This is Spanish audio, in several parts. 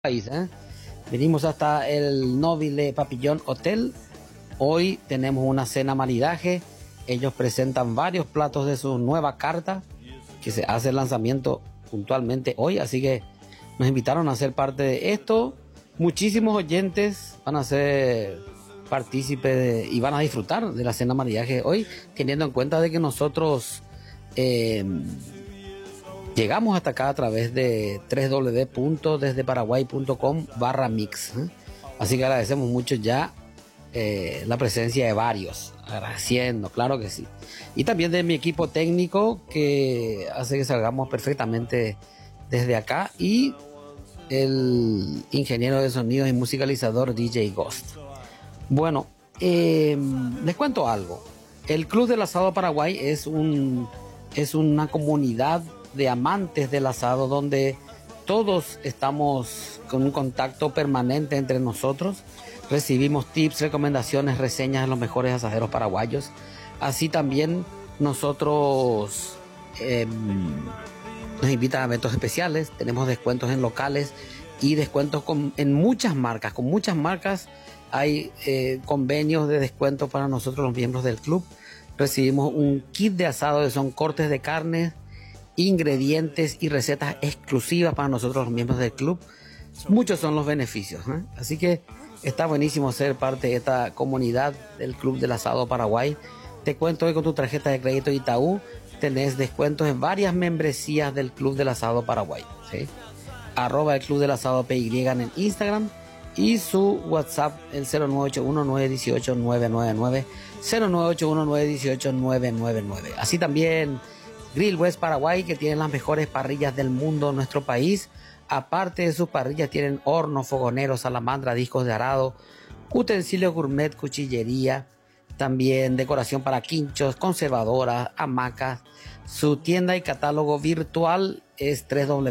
país, ¿eh? Venimos hasta el Nobile Papillon Hotel. Hoy tenemos una cena maridaje. Ellos presentan varios platos de su nueva carta que se hace el lanzamiento puntualmente hoy, así que nos invitaron a ser parte de esto. Muchísimos oyentes van a ser partícipes y van a disfrutar de la cena maridaje hoy, teniendo en cuenta de que nosotros llegamos hasta acá a través de www.desdeparaguay.com/mix, ¿eh? Así que agradecemos mucho ya la presencia de varios, agradeciendo, claro que sí. Y también de mi equipo técnico que hace que salgamos perfectamente desde acá, y el ingeniero de sonidos y musicalizador DJ Ghost. Bueno, les cuento algo. El Club del Asado Paraguay es una comunidad de amantes del asado donde todos estamos con un contacto permanente entre nosotros. Recibimos tips, recomendaciones, reseñas de los mejores asaderos paraguayos. Así también nosotros nos invitan a eventos especiales. Tenemos descuentos en locales y descuentos en muchas marcas. Con muchas marcas hay convenios de descuento para nosotros los miembros del club. Recibimos un kit de asado que son cortes de carne, ingredientes y recetas exclusivas para nosotros los miembros del club. Muchos son los beneficios, ¿eh? Así que está buenísimo ser parte de esta comunidad del Club del Asado Paraguay. Te cuento que con tu tarjeta de crédito Itaú tenés descuentos en varias membresías del Club del Asado Paraguay, ¿sí? @ el Club del Asado PY en Instagram, y su WhatsApp el 0981-918-999, 0981-918-999. Así también Grill West Paraguay, que tiene las mejores parrillas del mundo en nuestro país. Aparte de sus parrillas, tienen hornos, fogoneros, salamandra, discos de arado, utensilios gourmet, cuchillería, también decoración para quinchos, conservadoras, hamacas. Su tienda y catálogo virtual es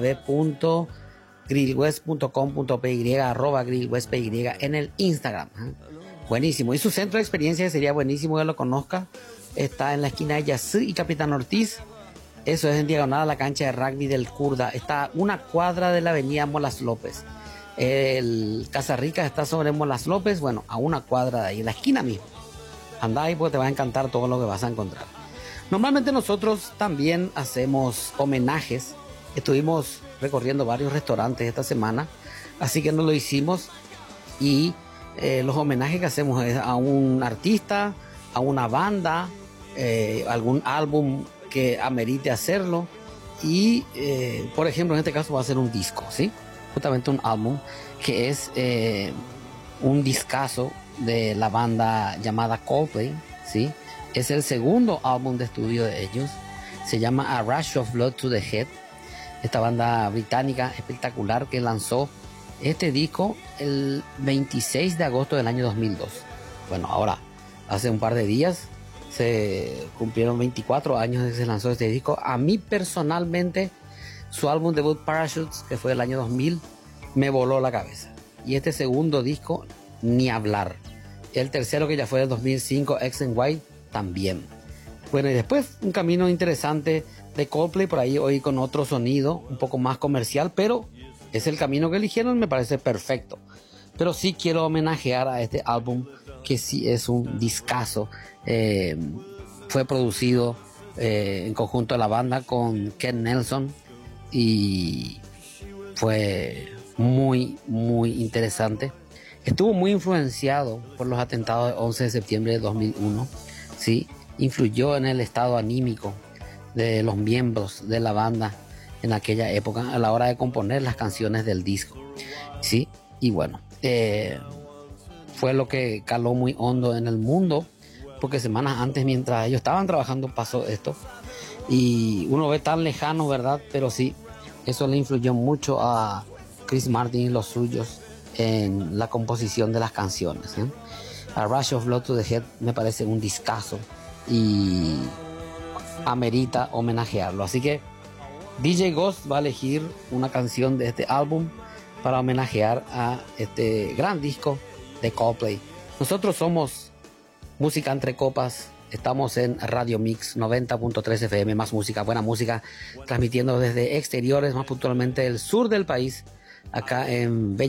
www.grillwest.com.py, @grillwestpy en el Instagram, ¿eh? Buenísimo. Y su centro de experiencia, sería buenísimo que lo conozca, está en la esquina de Yací y Capitán Ortiz. Eso es en diagonal a la cancha de rugby del Kurda. Está una cuadra de la avenida Molas López. El Casa Rica está sobre Molas López, bueno, a una cuadra de ahí, en la esquina misma. Anda ahí porque te va a encantar todo lo que vas a encontrar. Normalmente nosotros también hacemos homenajes. Estuvimos recorriendo varios restaurantes esta semana, así que nos lo hicimos. Y los homenajes que hacemos es a un artista, a una banda, algún álbum que amerite hacerlo. Y por ejemplo, en este caso va a ser un disco, ¿sí? Justamente un álbum que es un discazo de la banda llamada Coldplay, ¿sí? Es el segundo álbum de estudio de ellos. Se llama A Rush of Blood to the Head. Esta banda británica espectacular que lanzó este disco el 26 de agosto del año 2002. Bueno, ahora, hace un par de días se cumplieron 24 años desde que se lanzó este disco. A mí personalmente, su álbum debut Parachutes, que fue el año 2000, me voló la cabeza. Y este segundo disco, ni hablar. El tercero, que ya fue del 2005, X and Y, también. Bueno, y después un camino interesante de Coldplay por ahí, hoy con otro sonido, un poco más comercial, pero es el camino que eligieron, me parece perfecto. Pero sí quiero homenajear a este álbum, que sí es un discazo. Fue producido en conjunto de la banda con Ken Nelson y fue muy, muy interesante. Estuvo muy influenciado por los atentados del 11 de septiembre de 2001, ¿sí? Influyó en el estado anímico de los miembros de la banda en aquella época a la hora de componer las canciones del disco, ¿sí? Y bueno, fue lo que caló muy hondo en el mundo, porque semanas antes, mientras ellos estaban trabajando, pasó esto. Y uno ve tan lejano, ¿verdad? Pero sí, eso le influyó mucho a Chris Martin y los suyos en la composición de las canciones, ¿eh? A Rush of Blood to the Head me parece un discazo y amerita homenajearlo. Así que DJ Ghost va a elegir una canción de este álbum para homenajear a este gran disco de Coldplay. Nosotros somos Música Entre Copas, estamos en Radio Mix 90.3 FM, más música, buena música, transmitiendo desde exteriores, más puntualmente del sur del país, acá en